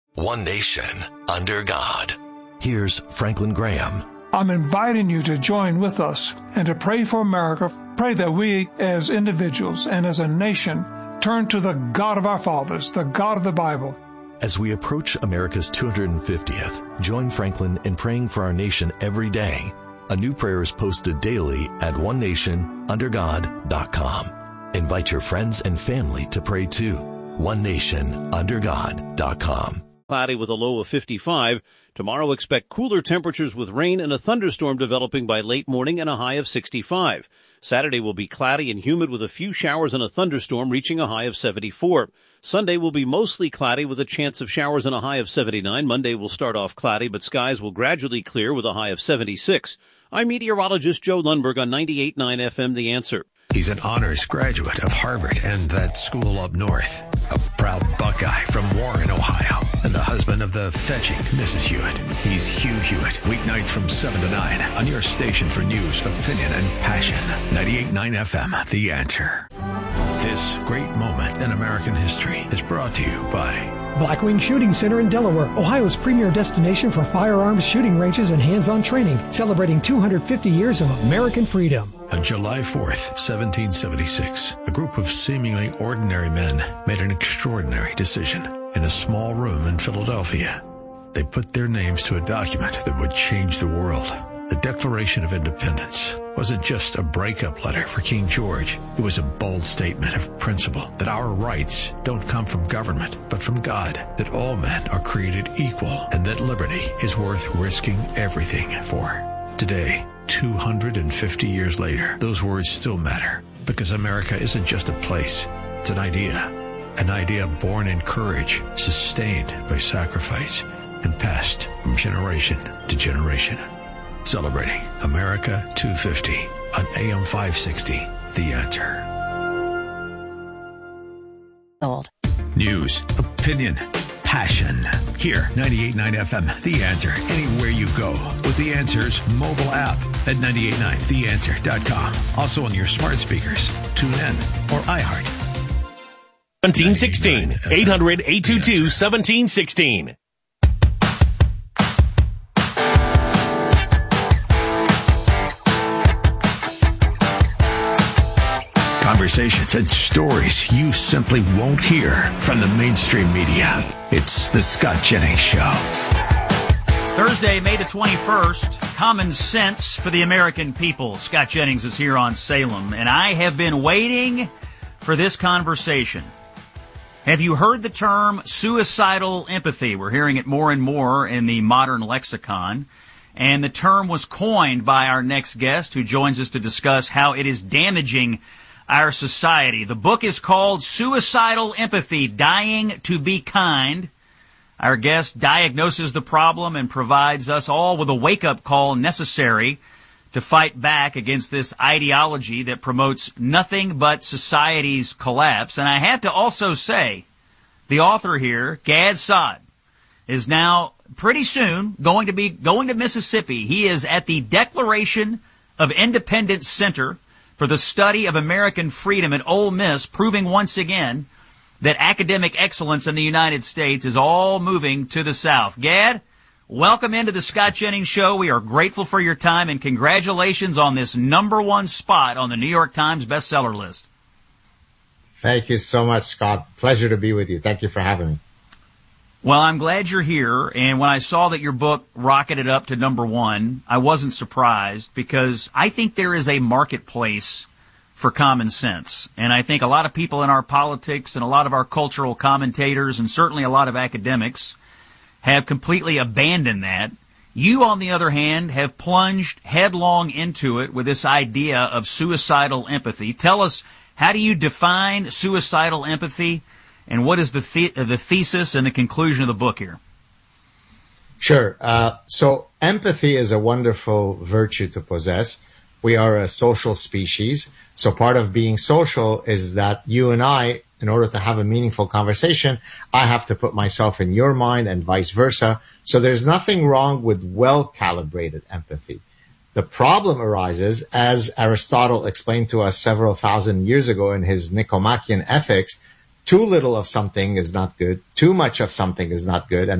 One nation, under God. Here's Franklin Graham. I'm inviting you to join with us and to pray for America. Pray that we as individuals and as a nation turn to the God of our fathers, the God of the Bible. As we approach America's 250th, join Franklin in praying for our nation every day. A new prayer is posted daily at onenationundergod.com. Invite your friends and family to pray too. onenationundergod.com. Cloudy with a low of 55. Tomorrow expect cooler temperatures with rain and a thunderstorm developing by late morning and a high of 65. Saturday will be cloudy and humid with a few showers and a thunderstorm reaching a high of 74. Sunday will be mostly cloudy with a chance of showers and a high of 79. Monday will start off cloudy, but skies will gradually clear with a high of 76. I'm meteorologist Joe Lundberg on 98.9 FM The Answer. He's an honors graduate of Harvard and that school up north. A proud Buckeye from Warren, Ohio. And the husband of the fetching Mrs. Hewitt. He's Hugh Hewitt. Weeknights from 7 to 9 on your station for news, opinion, and passion. 98.9 FM, The Answer. This great moment in American history is brought to you by Blackwing Shooting Center in Delaware, Ohio's premier destination for firearms shooting ranges and hands-on training, celebrating 250 years of American freedom. On July 4th, 1776, a group of seemingly ordinary men made an extraordinary decision in a small room in Philadelphia. They put their names to a document that would change the world. The Declaration of Independence wasn't just a breakup letter for King George. It was a bold statement of principle that our rights don't come from government, but from God, that all men are created equal, and that liberty is worth risking everything for. Today, 250 years later, those words still matter, because America isn't just a place, it's an idea born in courage, sustained by sacrifice, and passed from generation to generation. Celebrating America 250 on AM 560, The Answer. News, opinion, passion. Here, 98.9 FM, The Answer. Anywhere you go with The Answer's mobile app at 989theanswer.com. Also on your smart speakers, tune in, or iHeart. 1716, 800-822-1716. Conversations and stories you simply won't hear from the mainstream media. It's the Scott Jennings Show. Thursday, May the 21st, Common Sense for the American People. Scott Jennings is here on Salem, and I have been waiting for this conversation. Have you heard the term suicidal empathy? We're hearing it more and more in the modern lexicon. And the term was coined by our next guest, who joins us to discuss how it is damaging our society. The book is called Suicidal Empathy, Dying to Be Kind. Our guest diagnoses the problem and provides us all with a wake-up call necessary to fight back against this ideology that promotes nothing but society's collapse. And I have to also say, the author here, Gad Saad, is now pretty soon going to Mississippi. He is at the Declaration of Independence Center for the Study of American Freedom at Ole Miss, proving once again that academic excellence in the United States is all moving to the South. Gad, welcome into the Scott Jennings Show. We are grateful for your time, and congratulations on this #1 spot on the New York Times bestseller list. Thank you so much, Scott. Pleasure to be with you. Thank you for having me. Well, I'm glad you're here, and when I saw that your book rocketed up to #1, I wasn't surprised, because I think there is a marketplace for common sense. And I think a lot of people in our politics and a lot of our cultural commentators and certainly a lot of academics have completely abandoned that. You, on the other hand, have plunged headlong into it with this idea of suicidal empathy. Tell us, how do you define suicidal empathy? And what is the thesis and the conclusion of the book here? Sure. So empathy is a wonderful virtue to possess. We are a social species. So part of being social is that you and I, in order to have a meaningful conversation, I have to put myself in your mind and vice versa. So there's nothing wrong with well-calibrated empathy. The problem arises, as Aristotle explained to us several thousand years ago in his Nicomachean Ethics, too little of something is not good, too much of something is not good, and